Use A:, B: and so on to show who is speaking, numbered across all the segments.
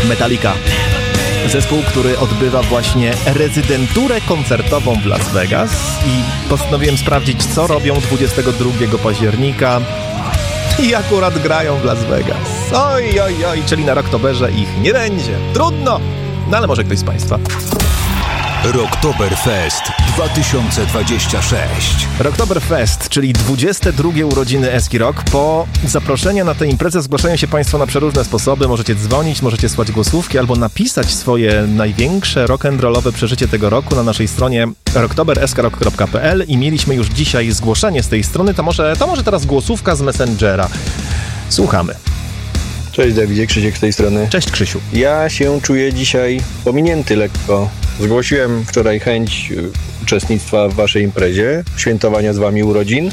A: Metallica. Zespół, który odbywa właśnie rezydenturę koncertową w Las Vegas i postanowiłem sprawdzić, co robią 22 października i akurat grają w Las Vegas. Oj, czyli na Rocktoberze ich nie będzie. Trudno, no ale może ktoś z Państwa.
B: Rocktoberfest 2026.
A: Rocktoberfest, czyli 22 urodziny Eski Rock. Po zaproszeniu na tę imprezę zgłaszają się Państwo na przeróżne sposoby. Możecie dzwonić, możecie słać głosówki albo napisać swoje największe rock'n'rollowe przeżycie tego roku na naszej stronie rocktober.eskarock.pl i mieliśmy już dzisiaj zgłoszenie z tej strony. To może teraz głosówka z Messengera. Słuchamy.
C: Cześć Dawidzie, Krzysiek z tej strony.
A: Cześć Krzysiu.
C: Ja się czuję dzisiaj pominięty lekko. Zgłosiłem wczoraj chęć uczestnictwa w waszej imprezie, świętowania z wami urodzin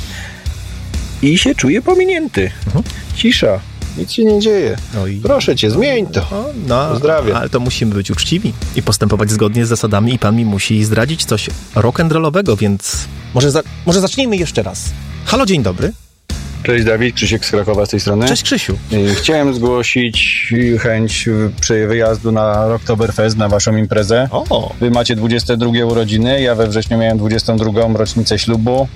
C: i się czuję pominięty. Cisza, nic się nie dzieje. Proszę cię, zmień to. Pozdrawiam.
A: Ale to musimy być uczciwi i postępować zgodnie z zasadami i pan mi musi zdradzić coś rock'n'rollowego, więc może zacznijmy jeszcze raz. Halo, dzień dobry.
C: Cześć Dawid, Krzysiek z Krakowa z tej strony.
A: Cześć Krzysiu.
C: Chciałem zgłosić chęć wyjazdu na Rocktoberfest, na waszą imprezę. Wy macie 22 urodziny, ja we wrześniu miałem 22 rocznicę ślubu.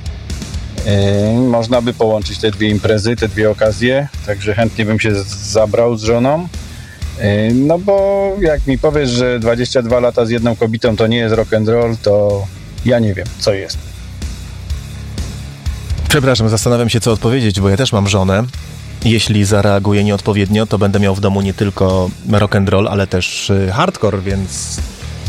C: Można by połączyć te dwie imprezy, te dwie okazje, także chętnie bym się zabrał z żoną. No bo jak mi powiesz, że 22 lata z jedną kobietą to nie jest rock'n'roll, to ja nie wiem, co jest.
A: Przepraszam, zastanawiam się, co odpowiedzieć, bo ja też mam żonę. Jeśli zareaguję nieodpowiednio, to będę miał w domu nie tylko rock'n'roll, ale też hardcore, więc...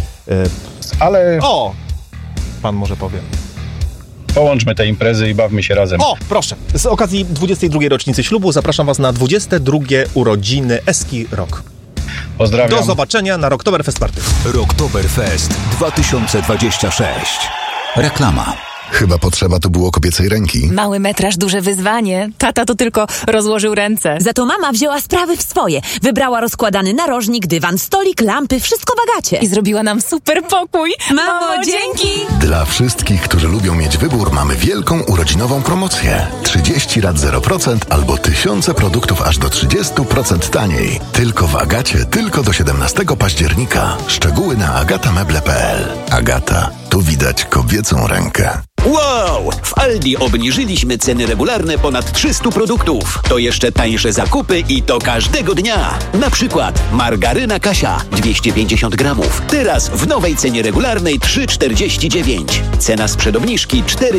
C: Ale...
A: Pan może powie.
C: Połączmy te imprezy i bawmy się razem.
A: Proszę. Z okazji 22. rocznicy ślubu zapraszam was na 22 urodziny Eski Rock.
C: Pozdrawiam.
A: Do zobaczenia na Rocktoberfest Party.
B: Rocktoberfest 2026. Reklama.
D: Chyba potrzeba tu było kobiecej ręki.
E: Mały metraż, duże wyzwanie. Tata to tylko rozłożył ręce.
F: Za to mama wzięła sprawy w swoje. Wybrała rozkładany narożnik, dywan, stolik, lampy, wszystko w Agacie.
E: I zrobiła nam super pokój.
F: Mamo, dzięki!
D: Dla wszystkich, którzy lubią mieć wybór, mamy wielką urodzinową promocję. 30 rat 0% albo tysiące produktów aż do 30% taniej. Tylko w Agacie, tylko do 17 października. Szczegóły na agatameble.pl. Agata, tu widać kobiecą rękę.
G: Wow! W Aldi obniżyliśmy ceny regularne ponad 300 produktów. To jeszcze tańsze zakupy i to każdego dnia. Na przykład margaryna Kasia 250 gramów. Teraz w nowej cenie regularnej 3,49. Cena sprzed obniżki 4,99.